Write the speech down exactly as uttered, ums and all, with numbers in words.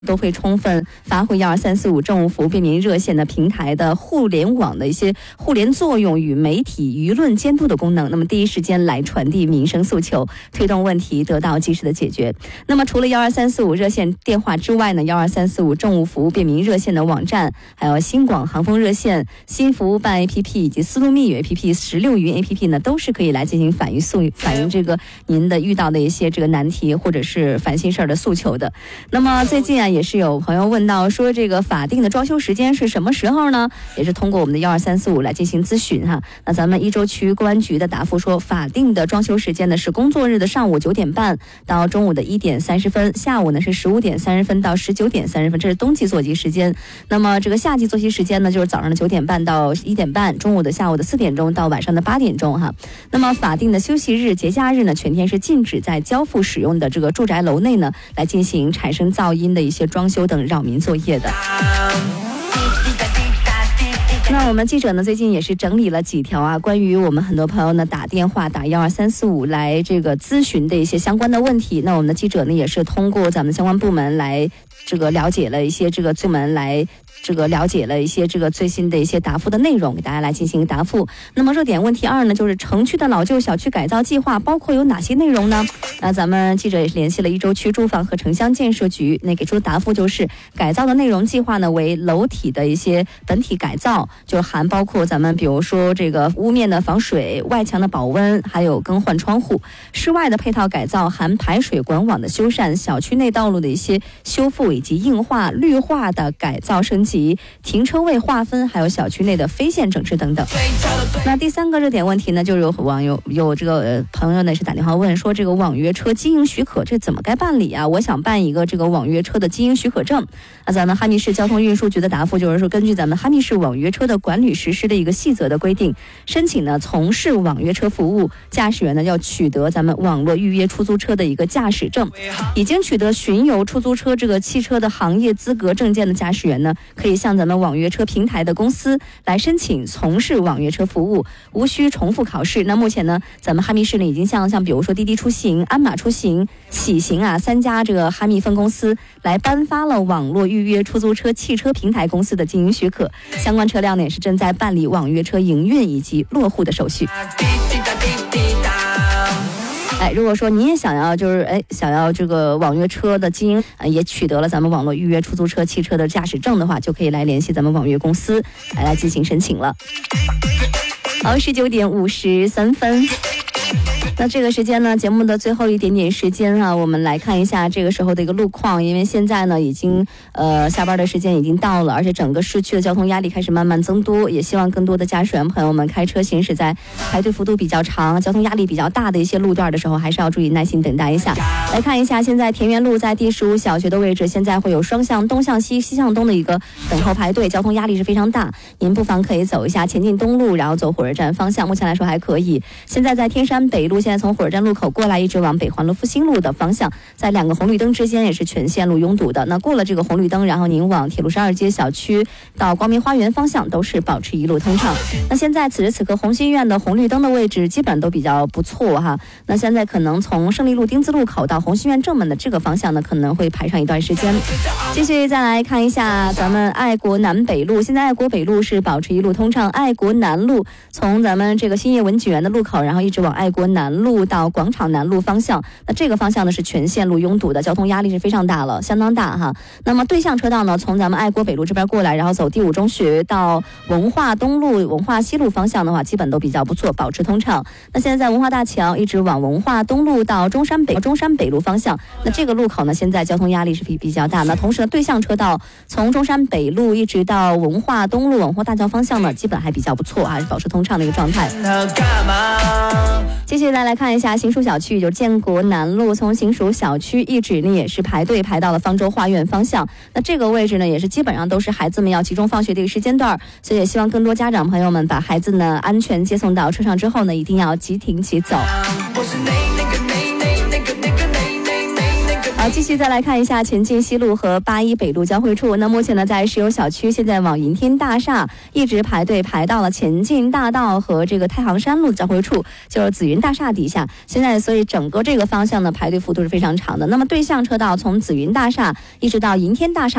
都会充分发挥幺二三四五政务服务便民热线的平台的互联网的一些互联作用与媒体舆论监督的功能，那么第一时间来传递民生诉求，推动问题得到及时的解决。那么除了幺二三四五热线电话之外呢，幺二三四五政务服务便民热线的网站，还有新广航风热线、新服务办 A P P 以及思路密语 A P P、十六云 A P P 呢，都是可以来进行反映诉反映这个您的遇到的一些这个难题或者是烦心事儿的诉求的。那么最近啊，也是有朋友问到说，这个法定的装修时间是什么时候呢？也是通过我们的幺二三四五来进行咨询哈。那咱们一州区公安局的答复说，法定的装修时间呢是工作日的上午九点半到中午的一点三十分，下午呢是十五点三十分到十九点三十分，这是冬季作息时间。那么这个夏季作息时间呢，就是早上的九点半到一点半，中午的下午的四点钟到晚上的八点钟哈。那么法定的休息日、节假日呢，全天是禁止在交付使用的这个住宅楼内呢来进行产生噪音的一些装修等扰民作业的。那我们记者呢，最近也是整理了几条啊，关于我们很多朋友呢打电话打幺二三四五来这个咨询的一些相关的问题。那我们的记者呢，也是通过咱们相关部门来这个了解了一些这个部门来。这个了解了一些这个最新的一些答复的内容，给大家来进行答复。那么热点问题二呢，就是城区的老旧小区改造计划包括有哪些内容呢？那咱们记者也是联系了一州区住房和城乡建设局，那给出的答复就是改造的内容计划呢为楼体的一些本体改造，就含包括咱们比如说这个屋面的防水、外墙的保温，还有更换窗户；室外的配套改造含排水管网的修缮、小区内道路的一些修复以及硬化、绿化的改造升级。停车位划分，还有小区内的非线整治等等。那第三个热点问题呢，就是有网友有这个、呃、朋友呢是打电话问说，这个网约车经营许可这怎么该办理啊？我想办一个这个网约车的经营许可证。那咱们哈密市交通运输局的答复就是说，根据咱们哈密市网约车的管理实施的一个细则的规定，申请呢从事网约车服务驾驶员呢要取得咱们网络预约出租车的一个驾驶证，已经取得巡游出租车这个汽车的行业资格证件的驾驶员呢，可以向咱们网约车平台的公司来申请从事网约车服务，无需重复考试。那目前呢，咱们哈密市呢已经向像比如说滴滴出行、鞍马出行、喜行啊三家这个哈密分公司来颁发了网络预约出租车汽车平台公司的经营许可，相关车辆呢也是正在办理网约车营运以及落户的手续。哎，如果说你也想要，就是哎，想要这个网约车的经营，呃，也取得了咱们网络预约出租车汽车的驾驶证的话，就可以来联系咱们网约公司，来来进行申请了。好，十九点五十三分。那这个时间呢，节目的最后一点点时间啊，我们来看一下这个时候的一个路况。因为现在呢，已经呃下班的时间已经到了，而且整个市区的交通压力开始慢慢增多，也希望更多的驾驶员朋友们开车行驶在排队幅度比较长、交通压力比较大的一些路段的时候，还是要注意耐心等待一下。来看一下，现在田园路在第十五小学的位置，现在会有双向东向西、西向东的一个等候排队，交通压力是非常大，您不妨可以走一下前进东路，然后走火车站方向，目前来说还可以。现在在天山北路，现在从火车站路口过来，一直往北环路复兴路的方向，在两个红绿灯之间也是全线路拥堵的。那过了这个红绿灯，然后您往铁路十二街小区到光明花园方向都是保持一路通畅。那现在此时此刻红星苑的红绿灯的位置基本都比较不错哈。那现在可能从胜利路丁字路口到红星苑正门的这个方向呢，可能会排上一段时间。继续再来看一下咱们爱国南北路，现在爱国北路是保持一路通畅，爱国南路从咱们这个兴业文景园的路口，然后一直往爱国南路到广场南路方向，那这个方向呢是全线路拥堵的，交通压力是非常大了，相当大哈。那么对向车道呢，从咱们爱国北路这边过来，然后走第五中学到文化东路、文化西路方向的话，基本都比较不错，保持通畅。那现在在文化大桥一直往文化东路到中山北中山北路方向，那这个路口呢，现在交通压力是比比较大。那同时呢，对向车道从中山北路一直到文化东路、文化大桥方向呢，基本还比较不错啊，保持通畅的一个状态。接下来来看一下行署小区，就是建国南路，从行署小区一直呢也是排队排到了方舟花园方向。那这个位置呢，也是基本上都是孩子们要集中放学的一个时间段，所以也希望更多家长朋友们把孩子呢安全接送到车上之后呢，一定要即停即走。而继续再来看一下前进西路和八一北路交汇处。那目前呢，在石油小区，现在往银天大厦一直排队排到了前进大道和这个太行山路的交汇处，就是紫云大厦底下。现在所以整个这个方向呢，排队幅度是非常长的。那么对向车道从紫云大厦一直到银天大厦。